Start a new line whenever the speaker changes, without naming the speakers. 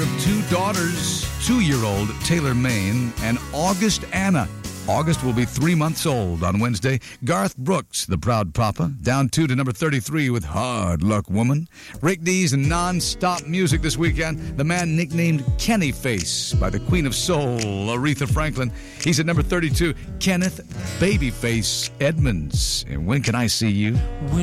of two daughters, 2-year-old Taylor Maine and August Anna. August will be 3 months old on Wednesday. Garth Brooks, the proud papa, down 2 to number 33 with Hard Luck Woman. Rick Dees and non-stop music this weekend. The man nicknamed Kenny Face by the Queen of Soul, Aretha Franklin. He's at number 32. Kenneth Babyface Edmonds. And When Can I See You?